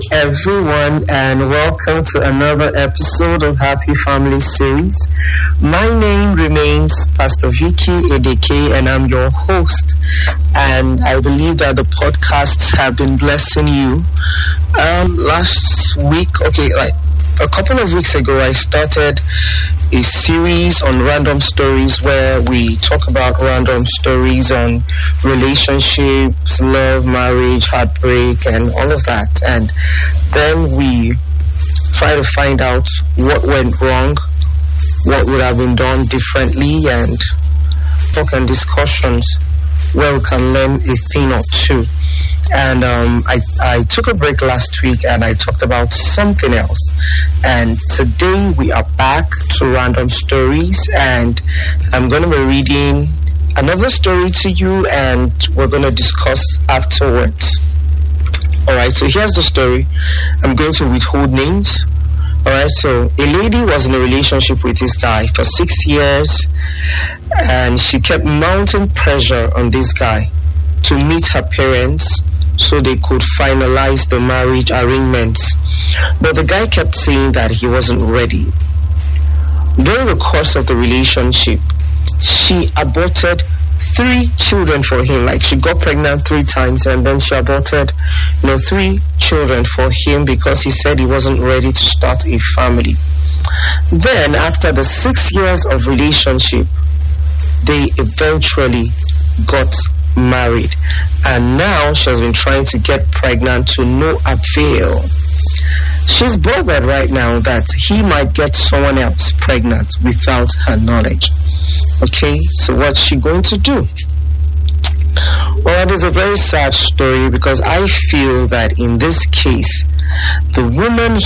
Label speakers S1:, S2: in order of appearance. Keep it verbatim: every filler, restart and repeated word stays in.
S1: Everyone, and welcome to another episode of Happy Family Series. My name remains Pastor Vicky Edeke, and I'm your host. And I believe that the podcasts have been blessing you. Um, last week, okay, like a couple of weeks ago, I started a series on random stories where we talk about random stories on relationships, love, marriage, heartbreak, and all of that. And then we try to find out what went wrong, what would have been done differently, and talk and discussions where we can learn a thing or two. And um, I, I took a break last week and I talked about something else. And today we are back to random stories, and I'm going to be reading another story to you, and we're going to discuss afterwards. All right, so here's the story. I'm going to withhold names. All right, so a lady was in a relationship with this guy for six years, and she kept mounting pressure on this guy to meet her parents so they could finalize the marriage arrangements. But the guy kept saying that he wasn't ready. During the course of the relationship, she aborted three children for him. Like, she got pregnant three times and then she aborted, you know, three children for him because he said he wasn't ready to start a family. Then, after the six years of relationship, they eventually got married, and now she has been trying to get pregnant to no avail. She's bothered right now that he might get someone else pregnant without her knowledge. Okay, so what's she going to do? Well, it is a very sad story because I feel that in this case, the woman